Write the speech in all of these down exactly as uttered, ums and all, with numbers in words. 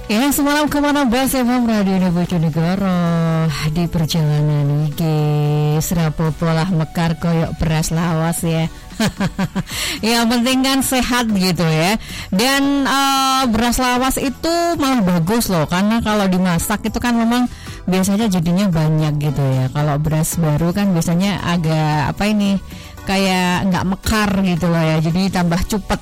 Ya, semalam kemana Bas F M Radio Bojonegoro di perjalanan iki serapopo lah mekar koyok beras lawas ya. Yang penting kan sehat gitu ya. Dan uh, beras lawas itu malah bagus loh, karena kalau dimasak itu kan memang biasanya jadinya banyak gitu ya. Kalau beras baru kan biasanya agak apa ini kayak nggak mekar gitu loh ya, jadi tambah cupet.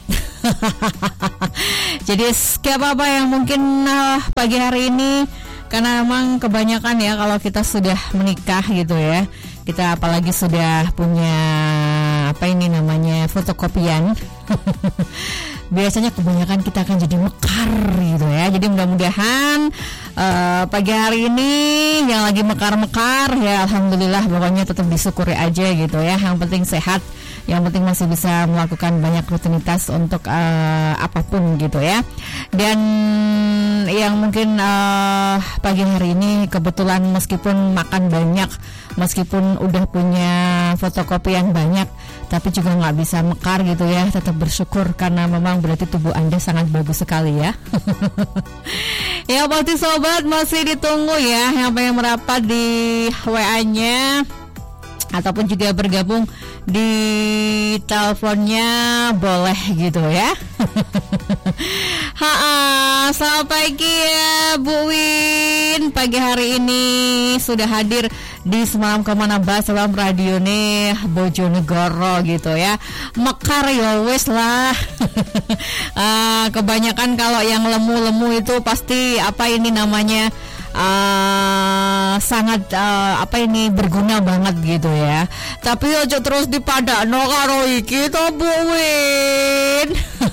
Jadi skip apa yang mungkin uh, pagi hari ini, karena memang kebanyakan ya kalau kita sudah menikah gitu ya, kita apalagi sudah punya apa ini namanya fotokopian. Biasanya kebanyakan kita akan jadi mekar gitu ya. Jadi mudah-mudahan uh, pagi hari ini yang lagi mekar-mekar ya, alhamdulillah pokoknya tetap disyukuri aja gitu ya. Yang penting sehat, yang penting masih bisa melakukan banyak rutinitas untuk uh, apapun gitu ya. Dan yang mungkin uh, pagi hari ini kebetulan meskipun makan banyak, meskipun udah punya fotokopi yang banyak, tapi juga nggak bisa mekar gitu ya, tetap bersyukur karena memang berarti tubuh Anda sangat bagus sekali ya. Ya pasti sobat masih ditunggu ya yang pengen merapat di W A-nya ataupun juga bergabung di teleponnya boleh gitu ya. Ha, selamat pagi ya Bu Win. Pagi hari ini sudah hadir di Semalam Kemana Bas dalam radio nih Bojonegoro gitu ya. Mekar ya wes lah. uh, Kebanyakan kalau yang lemu-lemu itu pasti apa ini namanya Uh, sangat uh, apa ini berguna banget gitu ya. Tapi ojo terus dipadakno karo iki to Bu Win.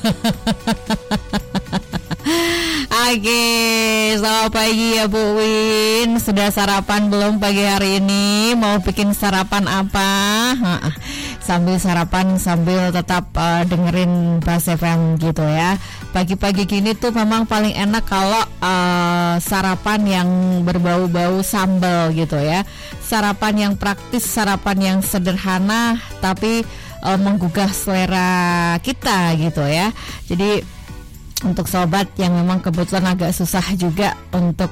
Oke, selamat pagi ya Bu Win. Sudah sarapan belum pagi hari ini? Mau bikin sarapan apa? Sambil sarapan sambil tetap uh, dengerin Bas F M gitu ya. Pagi-pagi gini tuh memang paling enak kalau uh, sarapan yang berbau-bau sambal gitu ya. Sarapan yang praktis, sarapan yang sederhana tapi uh, menggugah selera kita gitu ya. Jadi untuk sobat yang memang kebetulan agak susah juga untuk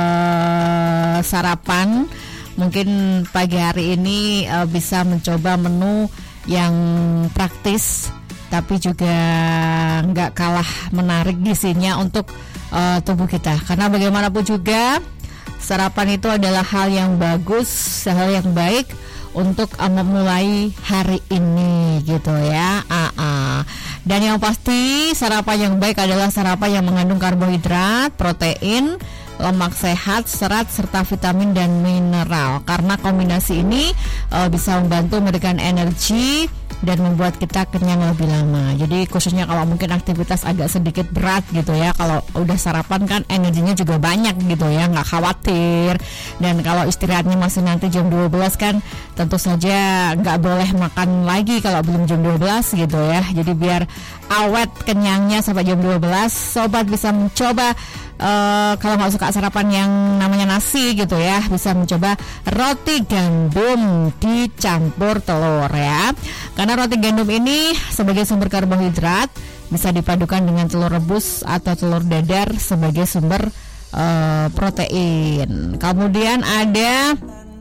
uh, sarapan, mungkin pagi hari ini uh, bisa mencoba menu yang praktis tapi juga nggak kalah menarik gizinya untuk uh, tubuh kita. Karena bagaimanapun juga sarapan itu adalah hal yang bagus, hal yang baik untuk uh, memulai hari ini gitu ya. Uh-uh. Dan yang pasti sarapan yang baik adalah sarapan yang mengandung karbohidrat, protein, lemak sehat, serat, serta vitamin dan mineral. Karena kombinasi ini uh, bisa membantu memberikan energi dan membuat kita kenyang lebih lama. Jadi khususnya kalau mungkin aktivitas agak sedikit berat gitu ya, kalau udah sarapan kan energinya juga banyak gitu ya, nggak khawatir. Dan kalau istirahatnya masih nanti jam dua belas kan tentu saja nggak boleh makan lagi kalau belum jam dua belas gitu ya. Jadi biar awet kenyangnya sampai jam dua belas, sobat bisa mencoba Uh, kalau nggak suka sarapan yang namanya nasi gitu ya, bisa mencoba roti gandum dicampur telur ya. Karena roti gandum ini sebagai sumber karbohidrat bisa dipadukan dengan telur rebus atau telur dadar sebagai sumber uh, protein. Kemudian ada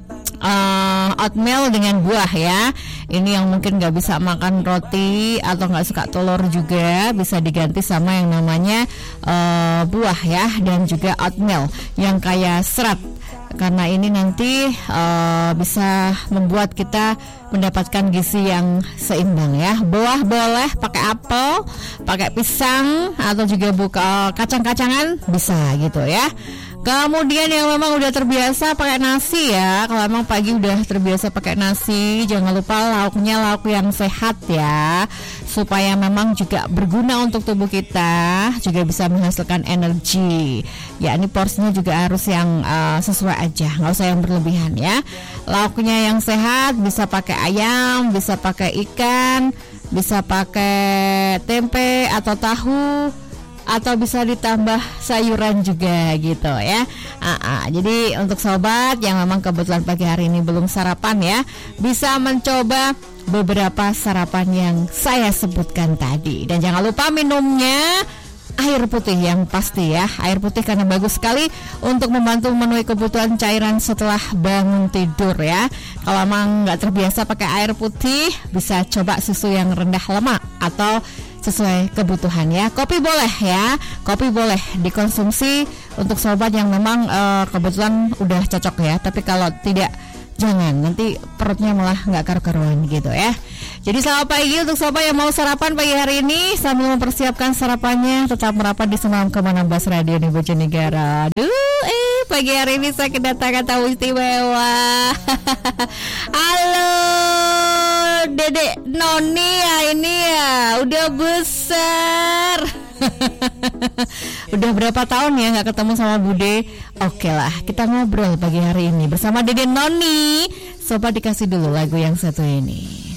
Uh, oatmeal dengan buah ya. Ini yang mungkin gak bisa makan roti atau gak suka telur juga, bisa diganti sama yang namanya uh, buah ya. Dan juga oatmeal yang kaya serat, karena ini nanti uh, bisa membuat kita mendapatkan gizi yang seimbang ya. Buah boleh pakai apel, pakai pisang, atau juga buka kacang-kacangan bisa gitu ya. Kemudian yang memang udah terbiasa pakai nasi ya, kalau memang pagi udah terbiasa pakai nasi, jangan lupa lauknya lauk yang sehat ya, supaya memang juga berguna untuk tubuh kita, juga bisa menghasilkan energi. Ya, ini porsinya juga harus yang uh, sesuai aja, nggak usah yang berlebihan ya. Lauknya yang sehat, bisa pakai ayam, bisa pakai ikan, bisa pakai tempe atau tahu, atau bisa ditambah sayuran juga gitu ya. Aa, jadi untuk sobat yang memang kebetulan pagi hari ini belum sarapan ya, bisa mencoba beberapa sarapan yang saya sebutkan tadi. Dan jangan lupa minumnya air putih yang pasti ya. Air putih karena bagus sekali untuk membantu memenuhi kebutuhan cairan setelah bangun tidur ya. Kalau emang nggak terbiasa pakai air putih, bisa coba susu yang rendah lemak atau sesuai kebutuhan ya. Kopi boleh ya, kopi boleh dikonsumsi untuk sobat yang memang uh, kebetulan udah cocok ya. Tapi kalau tidak, jangan, nanti perutnya malah nggak karu-karuan gitu ya. Jadi selamat pagi untuk sobat yang mau sarapan pagi hari ini. Sambil mempersiapkan sarapannya, tetap merapat di Semalam ke enam belas Radio di Bojonegoro. Aduh, eh pagi hari ini saya kedatangan tamu istimewa. Halo Dedek Noni ya, ini ya udah besar. Udah berapa tahun ya nggak ketemu sama Bude? Oke lah, kita ngobrol pagi hari ini bersama Dedek Noni. Sobat dikasih dulu lagu yang satu ini.